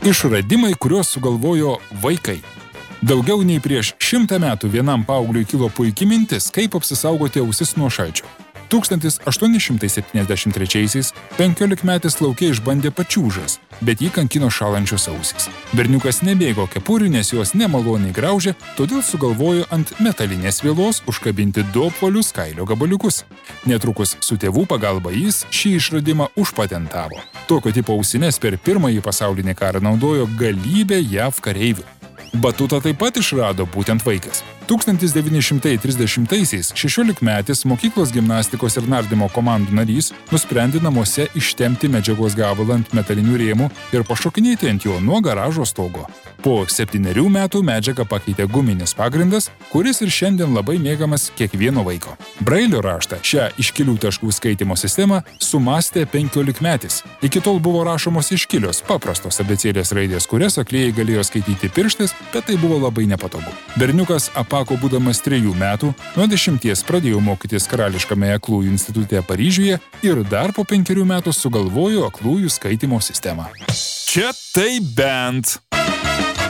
Išradimai, kuriuos sugalvojo vaikai. Daugiau nei prieš 100 metų vienam paaugliui kilo puiki mintis, kaip apsisaugoti ausis nuo šalčio. 1873-aisiais 15-metis lauke išbandė pačiūžas, bet jį kankino šalančios ausys. Berniukas nebėgo kepurių, nes jos nemaloniai graužė, todėl sugalvojo ant metalinės vielos užkabinti 2 apvalius kailio gabaliukus. Netrukus su tėvų pagalba jis šį išradimą užpatentavo. Tokio tipo ausines per Pirmąjį pasaulinį karą naudojo galybė JAV kareivių. Batutą taip pat išrado būtent vaikas. 1930-aisiais 16-metis mokyklos gimnastikos ir nardymo komandų narys nusprendė namuose ištempti medžiagos gabalą ant metalinių rėmų ir pašokinėti ant jo nuo garažo stogo. Po 7 metų medžiagą pakeitė guminis pagrindas, kuris ir šiandien labai mėgiamas kiekvieno vaiko. Brailio raštą, šią iškilių taškų skaitymo sistemą, sumąstė 15-metis. Iki tol buvo rašomos iškilios, paprastos abėcėlės raidės, kurias aklieji galėjo skaityti pirštais, bet tai buvo labai nepatogu. Berniukas apako būdamas 3 metų, nuo 10 pradėjo mokytis Karališkame aklųjų institute Paryžiuje ir dar po 5 metų sugalvojo aklųjų skaitymo sistemą. Čia tai bent!